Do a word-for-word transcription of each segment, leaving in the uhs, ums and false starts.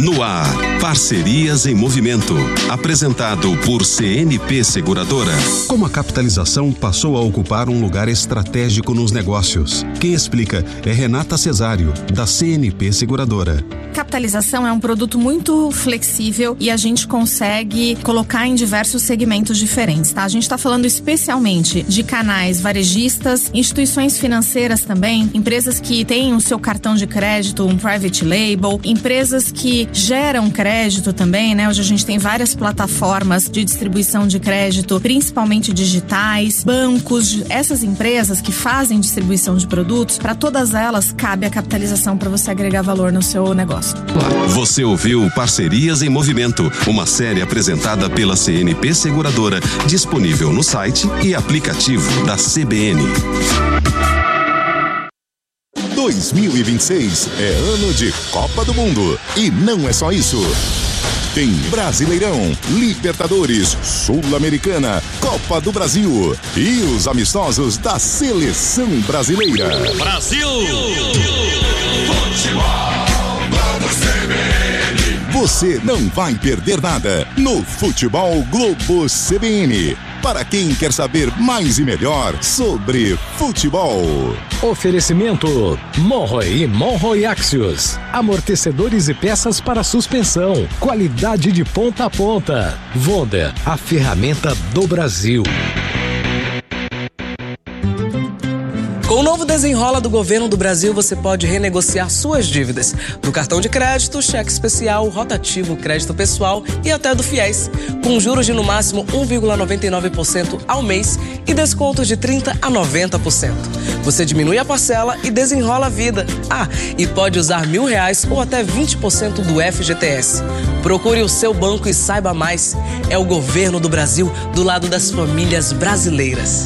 No ar, Parcerias em Movimento, apresentado por C N P Seguradora. Como a capitalização passou a ocupar um lugar estratégico nos negócios? Quem explica é Renata Cesário, da C N P Seguradora. Capitalização é um produto muito flexível e a gente consegue colocar em diversos segmentos diferentes, tá? A gente está falando especialmente de canais varejistas, instituições financeiras também, empresas que têm o seu cartão de crédito, um private label, empresas que geram crédito também, né? Hoje a gente tem várias plataformas de distribuição de crédito, principalmente digitais, bancos, essas empresas que fazem distribuição de produtos, para todas elas cabe a capitalização para você agregar valor no seu negócio. Você ouviu Parcerias em Movimento, uma série apresentada pela C N P Seguradora, disponível no site e aplicativo da C B N. dois mil e vinte e seis é ano de Copa do Mundo. E não é só isso. Tem Brasileirão, Libertadores, Sul-Americana, Copa do Brasil e os amistosos da Seleção Brasileira. Brasil! Você não vai perder nada no Futebol Globo C B N. Para quem quer saber mais e melhor sobre futebol. Oferecimento Monroe e Monroe Axios. Amortecedores e peças para suspensão. Qualidade de ponta a ponta. Vonda, a ferramenta do Brasil. Com o novo Desenrola do Governo do Brasil, você pode renegociar suas dívidas do cartão de crédito, cheque especial, rotativo, crédito pessoal e até do FIES, com juros de no máximo um vírgula noventa e nove por cento ao mês e descontos de trinta por cento a noventa por cento. Você diminui a parcela e desenrola a vida. Ah, e pode usar mil reais ou até vinte por cento do F G T S. Procure o seu banco e saiba mais. É o Governo do Brasil do lado das famílias brasileiras.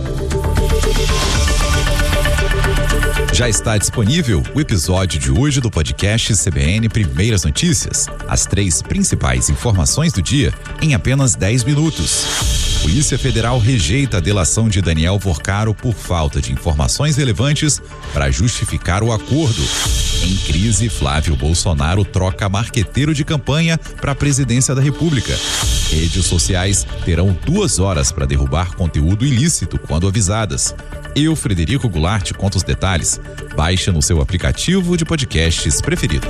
Já está disponível o episódio de hoje do podcast C B N Primeiras Notícias. As três principais informações do dia em apenas dez minutos. Polícia Federal rejeita a delação de Daniel Porcaro por falta de informações relevantes para justificar o acordo. Em crise, Flávio Bolsonaro troca marqueteiro de campanha para a presidência da República. Redes sociais terão duas horas para derrubar conteúdo ilícito quando avisadas. Eu, Frederico Goulart, conto os detalhes. Baixe no seu aplicativo de podcasts preferido.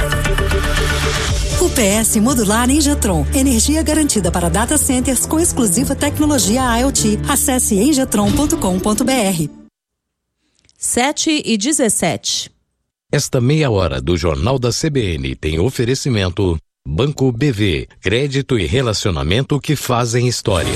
U P S Modular Engetron. Energia garantida para data centers com exclusiva tecnologia IoT. Acesse engetron ponto com ponto b r. sete e dezessete. Esta meia hora do Jornal da C B N tem oferecimento Banco B V. Crédito e relacionamento que fazem história.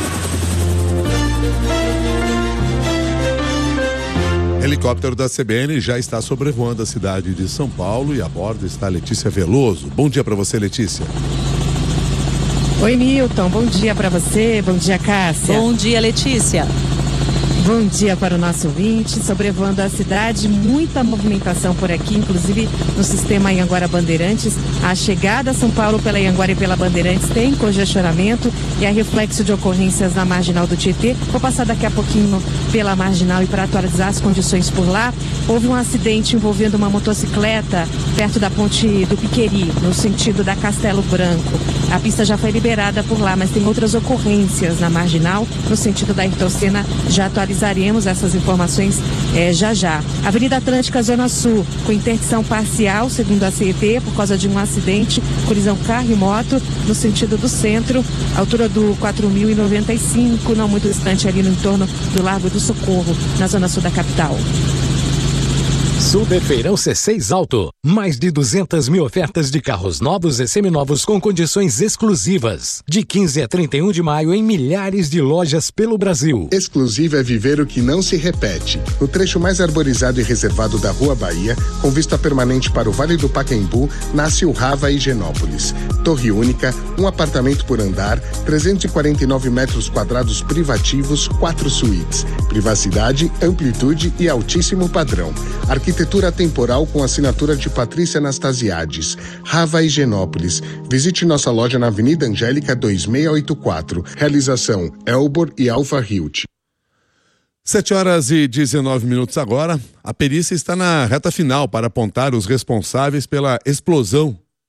Helicóptero da C B N já está sobrevoando a cidade de São Paulo e a bordo está Letícia Veloso. Bom dia para você, Letícia. Oi, Milton. Bom dia para você. Bom dia, Cássia. Bom dia, Letícia. Bom dia para o nosso ouvinte, sobrevoando a cidade, muita movimentação por aqui, inclusive no sistema Anhanguera Bandeirantes. A chegada a São Paulo pela Anhanguera e pela Bandeirantes tem congestionamento e é reflexo de ocorrências na Marginal do Tietê. Vou passar daqui a pouquinho pela Marginal e para atualizar as condições por lá. Houve um acidente envolvendo uma motocicleta perto da ponte do Piqueri, no sentido da Castelo Branco. A pista já foi liberada por lá, mas tem outras ocorrências na Marginal, no sentido da Ayrton Senna. Já atualizaremos essas informações eh, já já. Avenida Atlântica, Zona Sul, com interdição parcial, segundo a C E T, por causa de um acidente, colisão carro e moto, no sentido do centro, altura do quatro mil e noventa e cinco, não muito distante ali no entorno do Largo do Socorro, na Zona Sul da capital. Super Feirão C seis Auto. Mais de duzentas mil ofertas de carros novos e seminovos com condições exclusivas. De quinze a trinta e um de maio em milhares de lojas pelo Brasil. Exclusivo é viver o que não se repete. No trecho mais arborizado e reservado da Rua Bahia, com vista permanente para o Vale do Pacaembu, nasce o Rava Higienópolis. Torre única, um apartamento por andar, trezentos e quarenta e nove metros quadrados privativos, quatro suítes. Privacidade, amplitude e altíssimo padrão. Arquitetura temporal com assinatura de Patrícia Anastasiades. Rava Higienópolis. Visite nossa loja na Avenida Angélica dois seis oito quatro. Realização Elbor e Alfa Hilt. sete horas e dezenove minutos agora. A perícia está na reta final para apontar os responsáveis pela explosão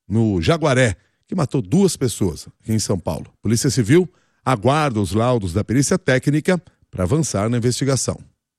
no Jaguaré, que matou duas pessoas aqui em São Paulo. Polícia Civil aguarda os laudos da perícia técnica para avançar na investigação.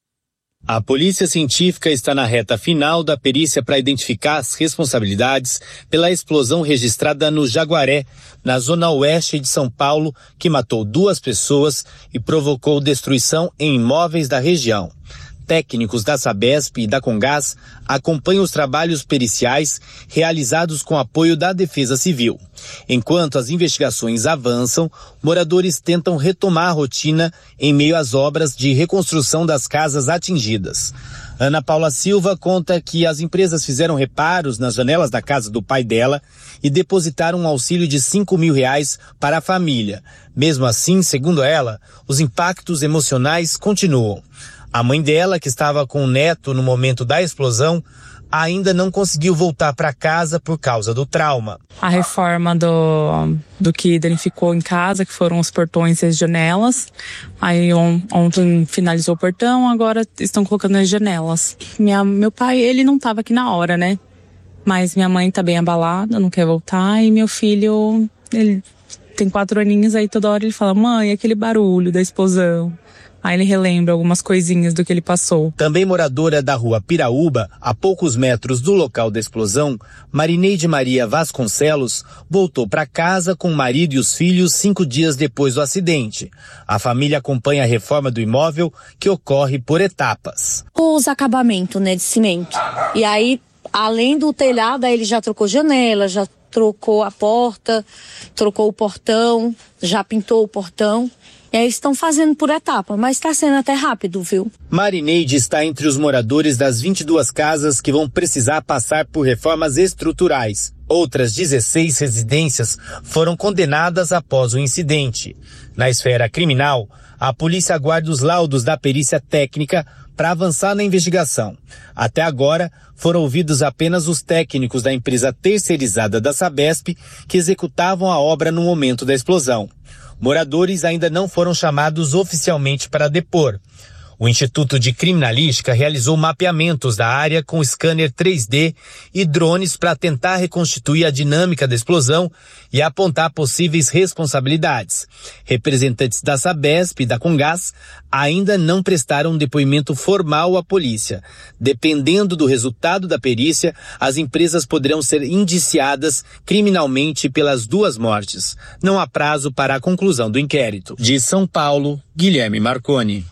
A polícia científica está na reta final da perícia para identificar as responsabilidades pela explosão registrada no Jaguaré, na zona oeste de São Paulo, que matou duas pessoas e provocou destruição em imóveis da região. Técnicos da Sabesp e da Comgás acompanham os trabalhos periciais realizados com apoio da Defesa Civil. Enquanto as investigações avançam, moradores tentam retomar a rotina em meio às obras de reconstrução das casas atingidas. Ana Paula Silva conta que as empresas fizeram reparos nas janelas da casa do pai dela e depositaram um auxílio de cinco mil reais para a família. Mesmo assim, segundo ela, os impactos emocionais continuam. A mãe dela, que estava com o neto no momento da explosão, ainda não conseguiu voltar para casa por causa do trauma. A reforma do, do que danificou em casa, que foram os portões e as janelas. Aí on, ontem finalizou o portão, agora estão colocando as janelas. Minha, meu pai, ele não estava aqui na hora, né? Mas minha mãe tá bem abalada, não quer voltar. E meu filho, ele tem quatro aninhos, aí toda hora ele fala: mãe, aquele barulho da explosão. Aí ele relembra algumas coisinhas do que ele passou. Também moradora da rua Piraúba, a poucos metros do local da explosão, Marineide Maria Vasconcelos voltou para casa com o marido e os filhos cinco dias depois do acidente. A família acompanha a reforma do imóvel, que ocorre por etapas. Os acabamentos, né, de cimento. E aí, além do telhado, aí ele já trocou janela, já trocou a porta, trocou o portão, já pintou o portão. E aí estão fazendo por etapa, mas está sendo até rápido, viu? Marineide está entre os moradores das vinte e duas casas que vão precisar passar por reformas estruturais. Outras dezesseis residências foram condenadas após o incidente. Na esfera criminal, a polícia aguarda os laudos da perícia técnica para avançar na investigação. Até agora, foram ouvidos apenas os técnicos da empresa terceirizada da Sabesp que executavam a obra no momento da explosão. Moradores ainda não foram chamados oficialmente para depor. O Instituto de Criminalística realizou mapeamentos da área com scanner três D e drones para tentar reconstituir a dinâmica da explosão e apontar possíveis responsabilidades. Representantes da Sabesp e da Comgás ainda não prestaram um depoimento formal à polícia. Dependendo do resultado da perícia, as empresas poderão ser indiciadas criminalmente pelas duas mortes. Não há prazo para a conclusão do inquérito. De São Paulo, Guilherme Marconi.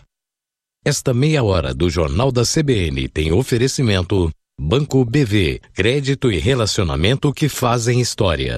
Esta meia hora do Jornal da C B N tem oferecimento Banco B V, crédito e relacionamento que fazem história.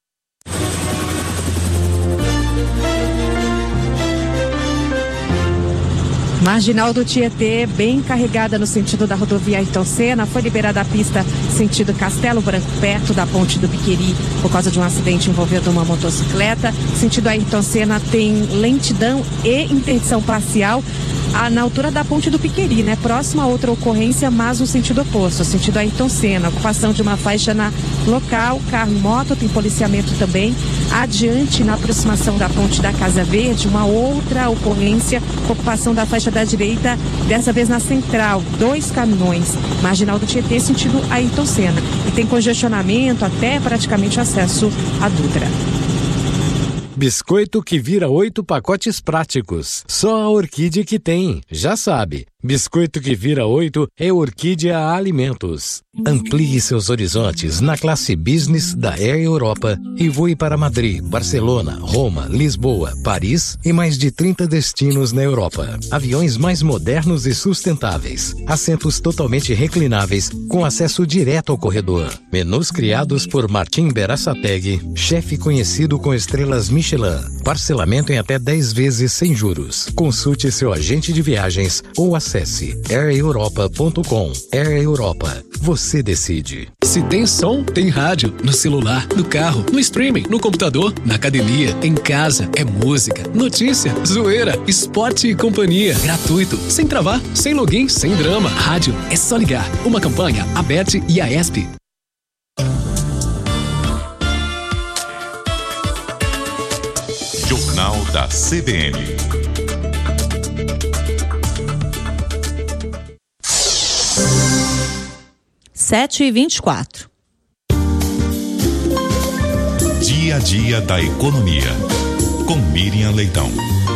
Marginal do Tietê, bem carregada no sentido da rodovia Ayrton Senna, foi liberada a pista sentido Castelo Branco, perto da ponte do Piqueri, por causa de um acidente envolvendo uma motocicleta. Sentido Ayrton Senna tem lentidão e interdição parcial ah, na altura da ponte do Piqueri, né? Próxima a outra ocorrência, mas no sentido oposto, sentido Ayrton Senna. Ocupação de uma faixa na local, carro e moto, tem policiamento também. Adiante, na aproximação da ponte da Casa Verde, uma outra ocorrência, ocupação da faixa da direita, dessa vez na central, dois caminhões, Marginal do Tietê, sentido Ayrton Senna. E tem congestionamento até praticamente o acesso à Dutra. Biscoito que vira oito pacotes práticos. Só a Orquídea que tem, já sabe. Biscoito que vira oito é Orquídea Alimentos. Amplie seus horizontes na classe Business da Air Europa e voe para Madrid, Barcelona, Roma, Lisboa, Paris e mais de trinta destinos na Europa. Aviões mais modernos e sustentáveis. Assentos totalmente reclináveis com acesso direto ao corredor. Menus criados por Martim Berasategui, chefe conhecido com estrelas Michelin. Parcelamento em até dez vezes sem juros. Consulte seu agente de viagens ou acesse air europa ponto com. Air Europa. Você decide. Se tem som, tem rádio. No celular, no carro, no streaming, no computador, na academia, em casa. É música, notícia, zoeira, esporte e companhia. Gratuito, sem travar, sem login, sem drama. Rádio é só ligar. Uma campanha, a B E T e a E S P. Jornal da C B N. Sete e vinte e quatro. dia a dia da economia. Com Miriam Leitão.